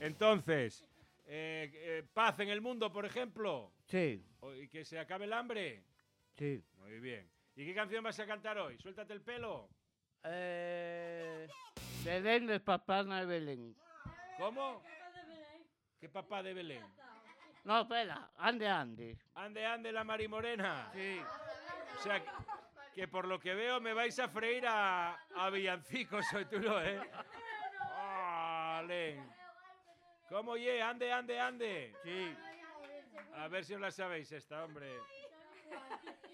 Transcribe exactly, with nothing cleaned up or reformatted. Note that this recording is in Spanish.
Entonces, eh, eh, paz en el mundo, por ejemplo. Sí. O- Y que se acabe el hambre. Sí. Muy bien. ¿Y qué canción vas a cantar hoy? Suéltate el pelo. Eh, Belén es papana de Belén. ¿Cómo? ¿Qué papá de Belén? No, espera, ande, ande. Ande, ande la Marimorena. Sí. O sea, que, que por lo que veo me vais a freír a, a villancicos, soy tú, ¿no, eh? Vale. ¿Cómo ye? Ande, ande, ande. Sí. A ver si os la sabéis esta, hombre.